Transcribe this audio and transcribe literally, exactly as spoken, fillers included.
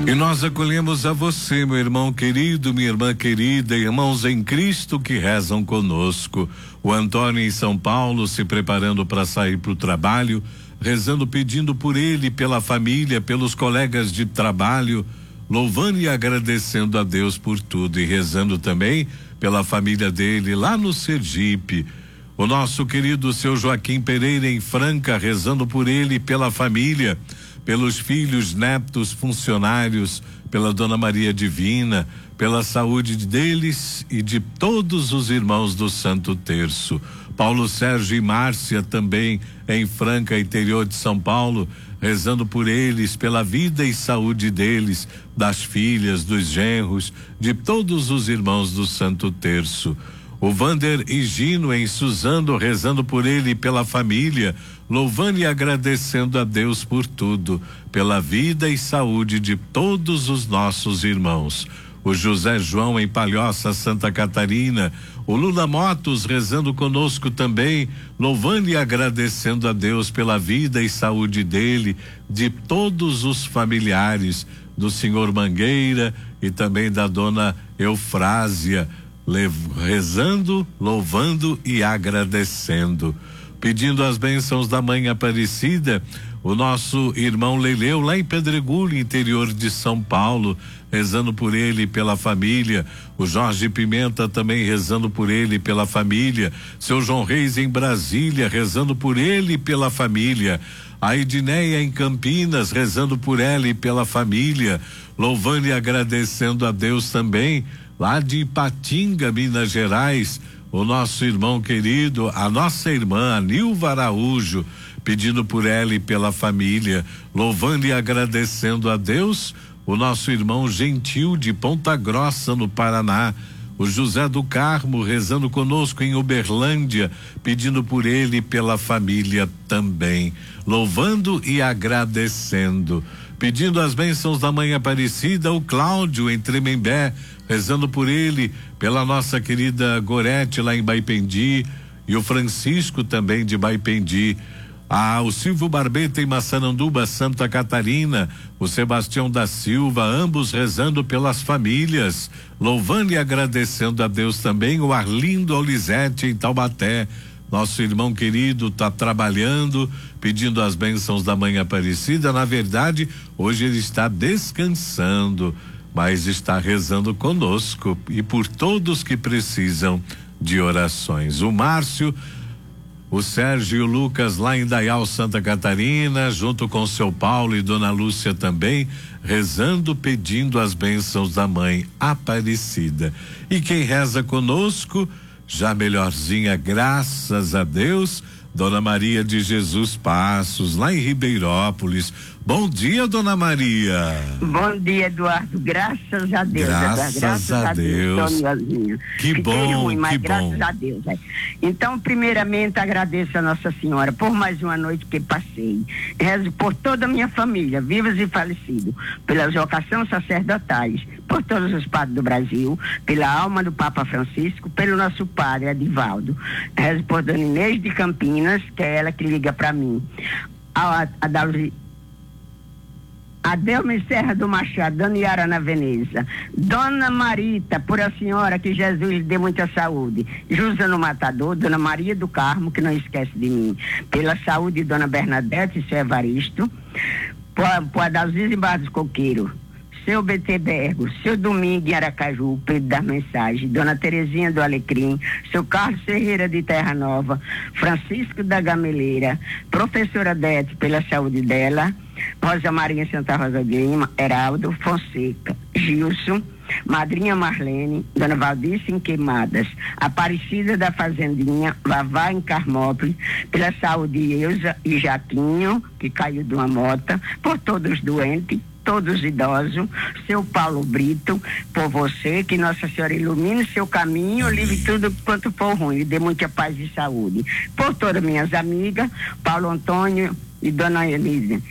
E nós acolhemos a você, meu irmão querido, minha irmã querida, irmãos em Cristo que rezam conosco. O Antônio em São Paulo se preparando para sair para o trabalho, rezando, pedindo por ele, pela família, pelos colegas de trabalho, louvando e agradecendo a Deus por tudo e rezando também pela família dele lá no Sergipe. O nosso querido seu Joaquim Pereira em Franca, rezando por ele e pela família, pelos filhos, netos, funcionários, pela Dona Maria Divina, pela saúde deles e de todos os irmãos do Santo Terço. Paulo Sérgio e Márcia também em Franca, interior de São Paulo, rezando por eles, pela vida e saúde deles, das filhas, dos genros, de todos os irmãos do Santo Terço. O Vander e Gino em Suzano, rezando por ele e pela família, louvando e agradecendo a Deus por tudo, pela vida e saúde de todos os nossos irmãos. O José João em Palhoça, Santa Catarina, o Lula Motos rezando conosco também, louvando e agradecendo a Deus pela vida e saúde dele, de todos os familiares, do senhor Mangueira e também da dona Eufrásia, rezando, louvando e agradecendo, pedindo as bênçãos da Mãe Aparecida, o nosso irmão Leleu lá em Pedregulho, interior de São Paulo, rezando por ele e pela família, o Jorge Pimenta também rezando por ele e pela família, seu João Reis em Brasília, rezando por ele e pela família, a Edneia em Campinas, rezando por ela e pela família, louvando e agradecendo a Deus também, lá de Ipatinga, Minas Gerais, o nosso irmão querido, a nossa irmã, a Nilva Araújo, pedindo por ela e pela família, louvando e agradecendo a Deus, o nosso irmão Gentil de Ponta Grossa, no Paraná, o José do Carmo rezando conosco em Uberlândia, pedindo por ele e pela família também, louvando e agradecendo, pedindo as bênçãos da Mãe Aparecida, o Cláudio em Tremembé, rezando por ele, pela nossa querida Gorete lá em Baipendi, e o Francisco também de Baipendi, ah, o Silvio Barbeta em Massaranduba, Santa Catarina, o Sebastião da Silva, ambos rezando pelas famílias, louvando e agradecendo a Deus também, o Arlindo Olizete em Taubaté, nosso irmão querido está trabalhando, pedindo as bênçãos da Mãe Aparecida. Na verdade, hoje ele está descansando, mas está rezando conosco e por todos que precisam de orações. O Márcio, o Sérgio e o Lucas lá em Dayal, Santa Catarina, junto com seu Paulo e Dona Lúcia também, rezando, pedindo as bênçãos da Mãe Aparecida. E quem reza conosco, já melhorzinha, graças a Deus, Dona Maria de Jesus Passos, lá em Ribeirópolis. Bom dia, Dona Maria. Bom dia, Eduardo. Graças a Deus. Graças, graças a, a Deus. Deus. Que Fiquei bom, ruim, mas que graças bom. a Deus. É. Então, primeiramente, agradeço a Nossa Senhora por mais uma noite que passei. Rezo por toda a minha família, vivos e falecidos, pelas vocações sacerdotais, por todos os padres do Brasil, pela alma do Papa Francisco, pelo nosso padre Adivaldo. Rezo por Dona Inês de Campinas, que é ela que liga para mim. A, a Dalvi Adelma Serra do Machado, Dona Yara na Veneza, Dona Marita, por a senhora, que Jesus lhe dê muita saúde, Jusa no Matador, Dona Maria do Carmo, que não esquece de mim, pela saúde de Dona Bernadette e seu Evaristo, por, por Adalzis em Barros Coqueiro, seu B T Bergo, seu Domingo em Aracaju, Pedro das Mensagens, Dona Terezinha do Alecrim, seu Carlos Ferreira de Terra Nova, Francisco da Gameleira, Professora Dete pela saúde dela, Rosa Maria Santa Rosa de Lima, Heraldo Fonseca, Gilson, Madrinha Marlene, Dona Valdice em Queimadas, Aparecida da Fazendinha, Vavá em Carmópolis, pela saúde de Eusa e Jaquinho, que caiu de uma moto, por todos os doentes, todos os idosos, seu Paulo Brito, por você, que Nossa Senhora ilumine seu caminho, livre tudo quanto for ruim, e dê muita paz e saúde. Por todas minhas amigas, Paulo Antônio e Dona Elise,